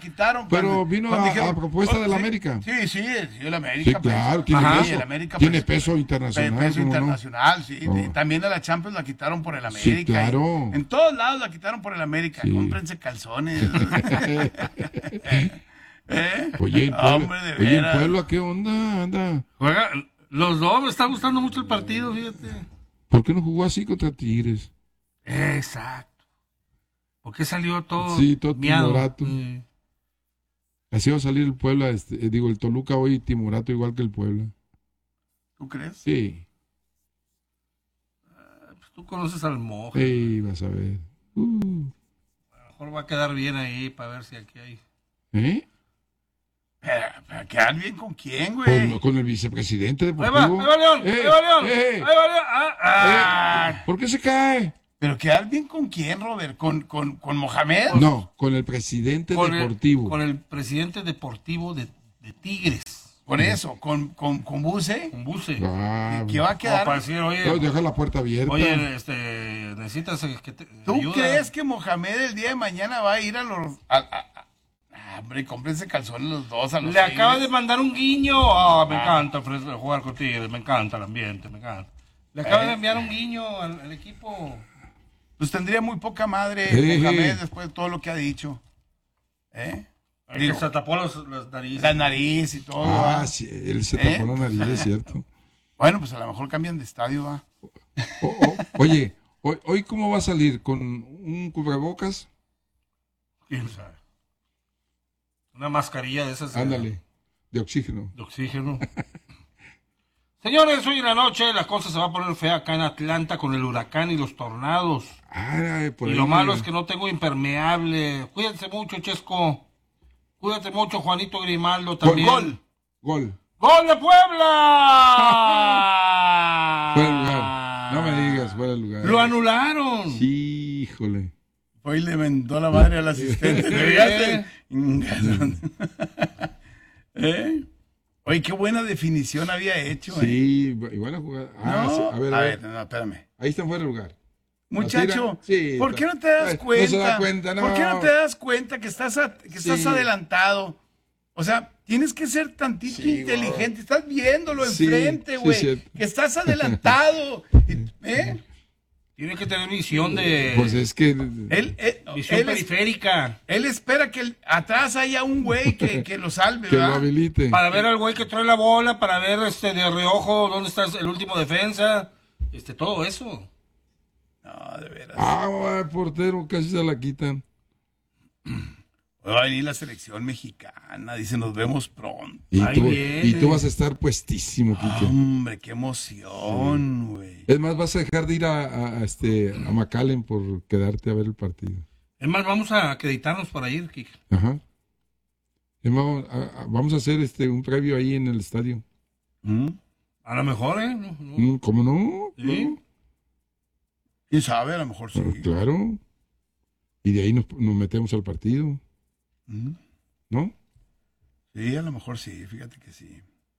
quitaron. Pero vino a propuesta del América. Sí, el América. Sí, claro, tiene peso internacional. Peso internacional, no? sí. También a la Champions la quitaron por el América. Sí, claro. En todos lados la quitaron por el América. Sí. Cómprense calzones. Oye, en Puebla, ¿qué onda? Anda. Juega, los dos, me está gustando mucho el partido, fíjate. ¿Por qué no jugó así contra Tigres? Exacto. ¿Por qué salió todo? Sí, todo timorato. Así va a salir el Puebla, el Toluca hoy timorato igual que el Puebla. ¿Tú crees? Sí. Pues tú conoces al Moja. Sí, vas a ver. A lo mejor va a quedar bien ahí para ver si aquí hay. ¿Eh? ¿Pero quedar bien con quién, güey? Con el vicepresidente deportivo. Ahí va León, ahí va León. ¿Por qué se cae? ¿Pero quedar bien con quién, Robert? ¿Con Mohamed? No, con el presidente deportivo. Con el presidente deportivo de Tigres. Por eso, con Buse. Con Buse. ¿Qué va a quedar? Para decir, oye, deja la puerta abierta. Oye, necesitas que ¿Tú ayuda? crees que Mohamed el día de mañana va a ir a los... hombre, cómprense calzones los dos a los Le acaba Tigres. de mandar un guiño. Me encanta jugar con Tigres, me encanta el ambiente, me encanta. Le acaba de enviar un guiño al equipo. Pues tendría muy poca madre Mohamed después de todo lo que ha dicho. Se tapó las narices. La nariz y todo. Sí, él se tapó la nariz, es cierto. Bueno, pues a lo mejor cambian de estadio, va. Oye, ¿hoy cómo va a salir? ¿Con un cubrebocas? ¿Quién sabe? Una mascarilla de esas. Ándale, de oxígeno. De oxígeno. Señores, hoy en la noche la cosa se va a poner fea acá en Atlanta con el huracán y los tornados. Por y lo malo es que no tengo impermeable. Cuídense mucho, Chesco. Cuídate mucho, Juanito Grimaldo también. Gol. ¡Gol de Puebla! Fuera de lugar. No me digas, fuera de lugar. ¡Lo anularon! Sí, híjole. Hoy le vendó la madre al asistente. Oye, qué buena definición había hecho. Sí, y buena jugada. No, a ver, espérame. Ahí está fuera de lugar. Muchacho, sí, ¿por qué no te das cuenta? No se da cuenta, no. ¿Por qué no te das cuenta que estás adelantado? O sea, tienes que ser tantito inteligente. Estás viéndolo enfrente, güey. Que estás adelantado. Tiene que tener visión de... Pues es que... visión periférica. Él espera que atrás haya un güey que lo salve, que ¿verdad? lo habilite. Para ver al güey que trae la bola, para ver de reojo dónde está el último defensa. Todo eso. No, de veras. Portero, casi se la quitan. Va a venir la selección mexicana, dice, nos vemos pronto. Y tú vas a estar puestísimo, Quique. Hombre, qué emoción, güey. Es más, vas a dejar de ir a McAllen por quedarte a ver el partido. Es más, vamos a acreditarnos para ir, Quique. Ajá. Es más, vamos a hacer un previo ahí en el estadio. A lo mejor, No. ¿Cómo no? ¿Sí? ¿No? ¿Quién sabe? A lo mejor sí. Claro. Y de ahí nos metemos al partido. ¿No? Sí, a lo mejor sí, fíjate que sí.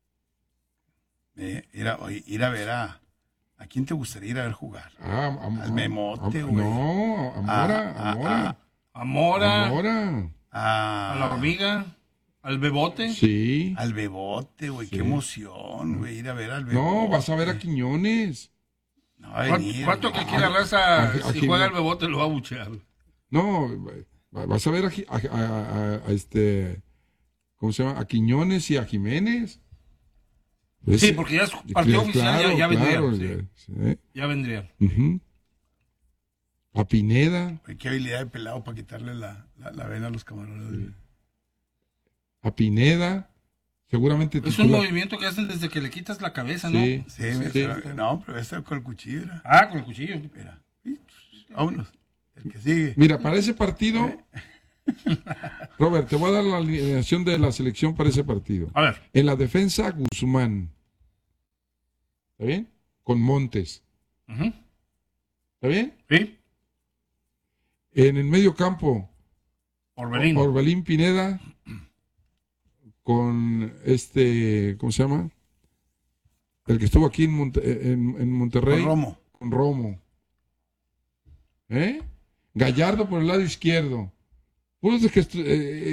Ir a ver a quién te gustaría ir a ver jugar. Al Memote, güey. No, a Mora. A la Hormiga. Al Bebote. Sí. Al Bebote, güey, qué emoción, güey, ir a ver al Bebote. No, vas a ver a Quiñones. No va a venir. ¿Cuánto que aquí la raza, si juega el Bebote, lo va a buchear? No, vas a ver ¿cómo se llama? A Quiñones y a Jiménez. Sí, porque ya es partido oficial, ya vendrían. Sí. Ya vendrían. A Pineda. Ay, qué habilidad de pelado para quitarle la vena a los camarones. A Pineda. Seguramente. Es un movimiento que hacen desde que le quitas la cabeza, ¿no? Sí. No, pero este con el cuchillo. Con el cuchillo. Mira. Vámonos. El que sigue. Mira, para ese partido, Robert, te voy a dar la alineación de la selección para ese partido. A ver. En la defensa, Guzmán. ¿Está bien? Con Montes. ¿Está bien? Sí. En el medio campo, Orbelín Pineda. Con ¿cómo se llama? El que estuvo aquí en Monterrey. Con Romo. Gallardo por el lado izquierdo. Puros de que